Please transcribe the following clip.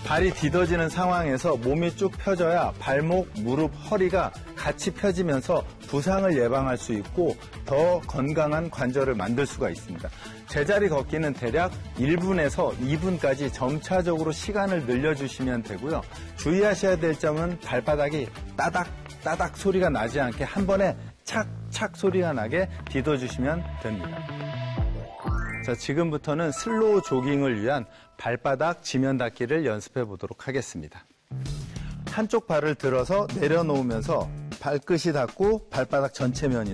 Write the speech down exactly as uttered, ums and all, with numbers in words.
발이 디뎌지는 상황에서 몸이 쭉 펴져야 발목, 무릎, 허리가 같이 펴지면서 부상을 예방할 수 있고 더 건강한 관절을 만들 수가 있습니다. 제자리 걷기는 대략 일 분에서 이 분까지 점차적으로 시간을 늘려주시면 되고요. 주의하셔야 될 점은 발바닥이 따닥 따닥 소리가 나지 않게 한 번에 착착 소리가 나게 디뎌주시면 됩니다. 자, 지금부터는 슬로우 조깅을 위한 발바닥 지면 닿기를 연습해 보도록 하겠습니다. 한쪽 발을 들어서 내려놓으면서 발끝이 닿고 발바닥 전체 면이